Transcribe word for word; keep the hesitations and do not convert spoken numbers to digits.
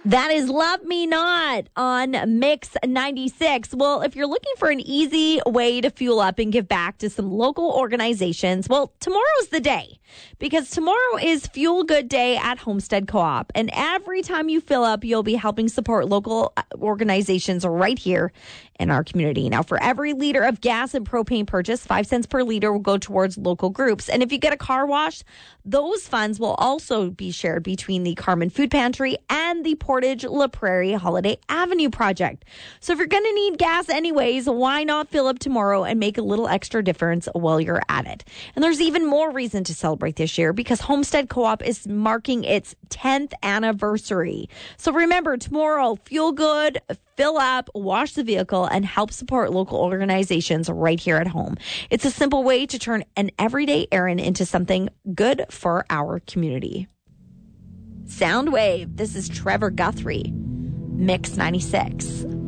That is Love Me Not on Mix ninety-six. Well, if you're looking for an easy way to fuel up and give back to some local organizations, well, tomorrow's the day, because tomorrow is Fuel Good Day at Homestead Co-op. And every time you fill up, you'll be helping support local organizations right here in our community. Now, for every liter of gas and propane purchase, five cents per liter will go towards local groups. And if you get a car wash, those funds will also be shared between the Carmen Food Pantry and the Portage La Prairie Holiday Avenue project. So if you're going to need gas anyways, why not fill up tomorrow and make a little extra difference while you're at it? And there's even more reason to celebrate this year, because Homestead Co-op is marking its tenth anniversary. So remember, tomorrow, fuel good, fill up, wash the vehicle, and help support local organizations right here at home. It's a simple way to turn an everyday errand into something good for our community. Soundwave, this is Trevor Guthrie, Mix ninety-six.